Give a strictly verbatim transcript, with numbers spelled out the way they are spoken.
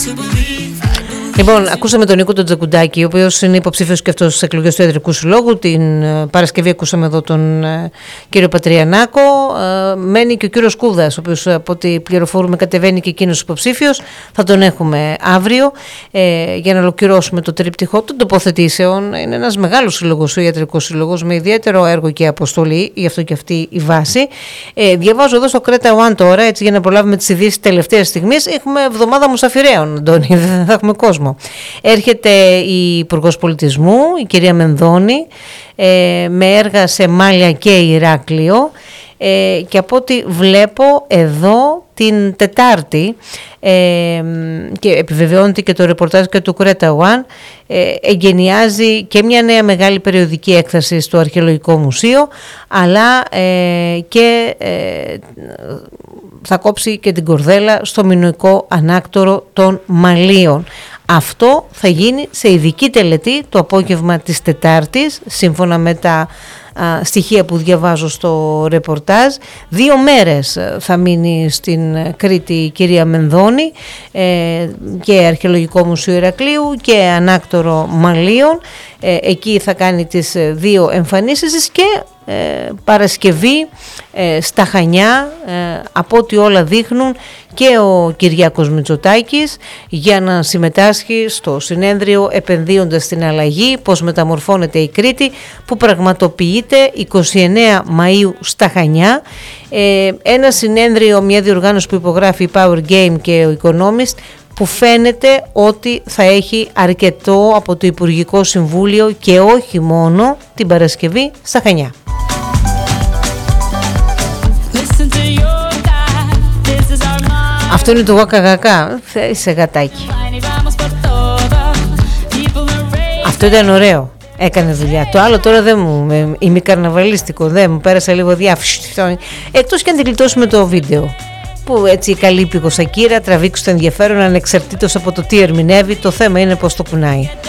Λοιπόν, ακούσαμε τον Νίκο τον Τζακουντάκη, ο οποίος είναι υποψήφιος και αυτός στις εκλογές του Ιατρικού Συλλόγου. Την Παρασκευή ακούσαμε εδώ τον ε, κύριο Πατριανάκο. Ε, μένει και ο κύριος Κούδας, ο οποίος από ό,τι πληροφορούμε κατεβαίνει και εκείνος υποψήφιος. Θα τον έχουμε αύριο ε, για να ολοκληρώσουμε το τρίπτυχο των τοποθετήσεων. Είναι ένας μεγάλος σύλλογος, ο Ιατρικός Σύλλογος, με ιδιαίτερο έργο και αποστολή, γι' αυτό και αυτή η βάση. Ε, διαβάζω εδώ στο Κρέτα One τώρα, έτσι για να προλάβουμε τις ειδήσεις τελευταίας στιγμής. Έχουμε εβδομάδα μουσαφιρέων, Αντώνη, δεν θα έχουμε κόσμο. Έρχεται η Υπουργός Πολιτισμού, η κυρία Μενδώνη, ε, με έργα σε Μάλια και Ηράκλειο, ε, και από ό,τι βλέπω εδώ την Τετάρτη, ε, και επιβεβαιώνεται και το ρεπορτάζ και του Κρέτα One, ε, εγκαινιάζει και μια νέα μεγάλη περιοδική έκθεση στο Αρχαιολογικό Μουσείο, αλλά ε, και ε, θα κόψει και την κορδέλα στο Μινωικό Ανάκτορο των Μαλίων. Αυτό θα γίνει σε ειδική τελετή το απόγευμα της Τετάρτης, σύμφωνα με τα α, στοιχεία που διαβάζω στο ρεπορτάζ. Δύο μέρες θα μείνει στην Κρήτη η κυρία Μενδώνη, ε, και Αρχαιολογικό Μουσείο Ηρακλείου και Ανάκτορο Μαλίων. Ε, εκεί θα κάνει τις δύο εμφανίσεις και ε, Παρασκευή ε, στα Χανιά, ε, από ό,τι όλα δείχνουν, και ο Κυριάκος Μητσοτάκης για να συμμετάσχει στο συνέδριο «Επενδύοντας στην αλλαγή, πώς μεταμορφώνεται η Κρήτη», που πραγματοποιείται εικοστή ενάτη Μαΐου στα Χανιά. Ε, ένα συνέδριο, μια διοργάνωση που υπογράφει η Power Game και ο Economist, που φαίνεται ότι θα έχει αρκετό από το Υπουργικό Συμβούλιο και όχι μόνο την Παρασκευή στα Χανιά. Αυτό είναι το γακαγακά. Είσαι γατάκι. Αυτό ήταν ωραίο. Έκανε δουλειά. Το άλλο τώρα δεν μου είμαι καρναβαλίστικο. Δεν μου πέρασε λίγο διάφυση. Εκτός και αν την γλιτώσουμε το βίντεο, που έτσι καλή πηγοσακύρα τραβήξει το ενδιαφέρον ανεξαρτήτως από το τι ερμηνεύει. Το θέμα είναι πως το κουνάει.